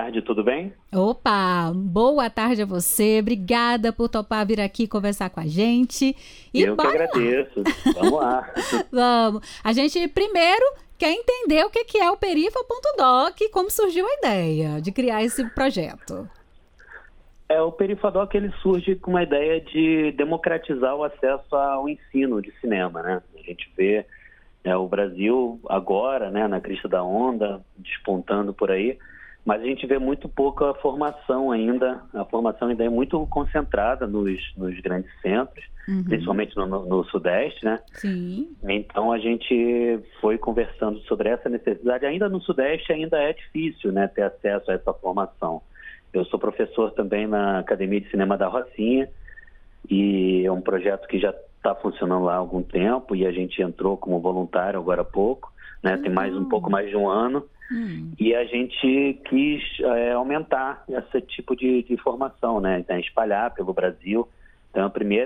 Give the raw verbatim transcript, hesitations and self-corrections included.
tarde, tudo bem? Opa, boa tarde a você. Obrigada por topar vir aqui conversar com a gente. E Eu que bora agradeço. lá. Vamos lá. Vamos. A gente primeiro quer entender o que é o perifa ponto doc e como surgiu a ideia de criar esse projeto. É, o Perifadoc, ele surge com uma ideia de democratizar o acesso ao ensino de cinema, né? A gente vê é, o Brasil agora, né, na crista da onda, despontando por aí, mas a gente vê muito pouca formação ainda. A formação ainda é muito concentrada nos, nos grandes centros, Uhum. principalmente no, no, no Sudeste, né? Sim. Então a gente foi conversando sobre essa necessidade. Ainda no Sudeste ainda é difícil, né, ter acesso a essa formação. Eu sou professor também na Academia de Cinema da Rocinha e é um projeto que já está funcionando lá há algum tempo e a gente entrou como voluntário agora há pouco, né? Tem mais um pouco mais de um ano. Hum. E a gente quis é, aumentar esse tipo de, de formação, né? Então, espalhar pelo Brasil. Então, a primeira